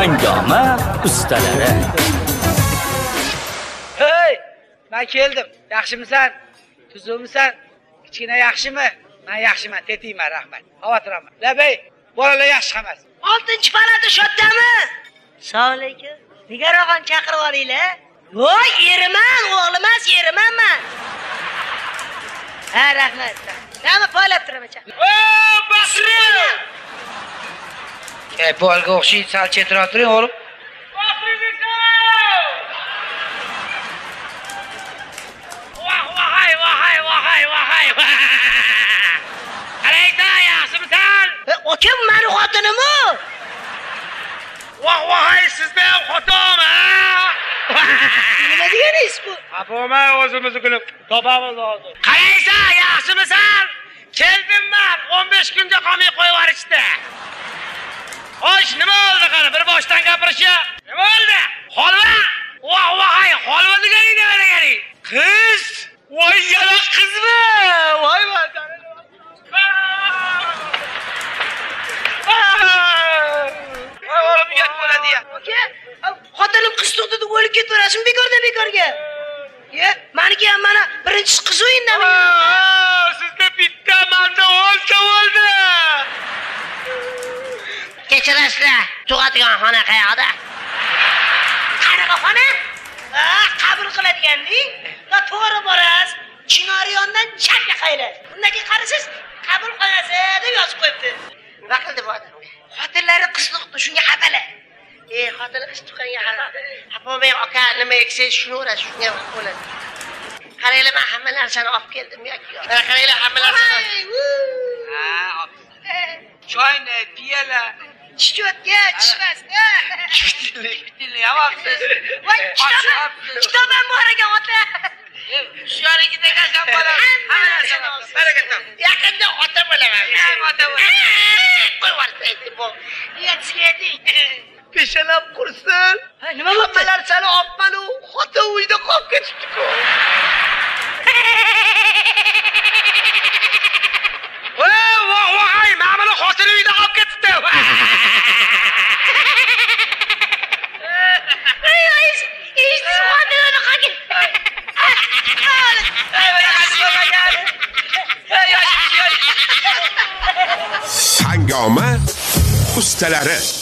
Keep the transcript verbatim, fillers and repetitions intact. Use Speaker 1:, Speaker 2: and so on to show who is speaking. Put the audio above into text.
Speaker 1: Hangoma ustalari.
Speaker 2: Hey, men keldim. Yaxshimisan? Tuzukmisan? Kichkina yaxshimi? Men yaxshiman, tetiyman, rahmat. Xavotirman. Labay, bolalar yaxshi emas.
Speaker 3: oltinchi palata shodami? Assalomu alaykum. Nigarog'on chaqirib olinglar. Voy, eriman, o'g'lim emas, eriman men. Ha, rahmat. Nima poylab turaman?
Speaker 2: O, Basri! Ey, polga o'xshaydi, sal chetroq turing, o'g'lim. Vah, vahay, vahay, vahay, vahay. Qarayda, yaxshimisan?
Speaker 3: Okim, meni xotinim-u.
Speaker 2: Vah, vahay, sizda ham xotin, ha?
Speaker 3: Nima deganingiz bu?
Speaker 2: Apomay, o'zimizni topamiz hozir. Qaraysan, yaxshimisan? Keldim men, o'n besh kunga qolmay qo'yib yuborishdi. Xo'sh, nima oldi qani? Bir boshdan gapirishi. Nima oldi? Holva. Voh, vohay, holva deganing nima deganing? Qiz. Voy, yana qizmi? Voy, vatan. O'g'lim uyat bo'ladi ya.
Speaker 3: Aka, xotinim qiz tug'di, o'lib ketaverasizmi bekordan bekorga? Ye, meniki ham mana birinchi qiz o'yindami?
Speaker 2: Sizda bitta, menda olti bo'ldi.
Speaker 3: Kechirasizlar, tug'adigan xona qayerda? Qanaqa xona? Ha, qabul qiladigan-ding. Va to'g'ri borasiz. Chinoryondan chapga qayrasiz. Undan keyin qarasiz, qabul xonasi deb yozib qo'yibdi. Nima qildi bu odam? Xotinlari qiz tug'di, shunga xabalar. Ey, xotini qiz tuqqanga xabar. Apomay aka nima eksangiz shuni o'rasiz, shunga bo'ladi. Qaranglar, men hamma narsani olib keldim yoki yo'q. Mana qaranglar, hamma narsani.
Speaker 2: Ha, choyni, piyola,
Speaker 3: Chiyotga tushmasda.
Speaker 2: Bitilni ham olibsiz.
Speaker 3: Voy, kitob, kitobam bor ekan ota.
Speaker 2: Shularigida qazan bola. Hamma narsani olibsiz. Baraka top.
Speaker 3: Yaqinda ota bo'laman.
Speaker 2: Ota bo'laman.
Speaker 3: Qo'y yubordi bu. Yetisheding.
Speaker 2: Peshanab qursin.
Speaker 3: Ha, nima bo'ldi?
Speaker 2: Hammalar seni olibman-u, xotin uyda qolib ketibdi-ku. Voy, voy, voy, mana xotin uyda qolib ketibdi.
Speaker 4: Hangoma ustalari.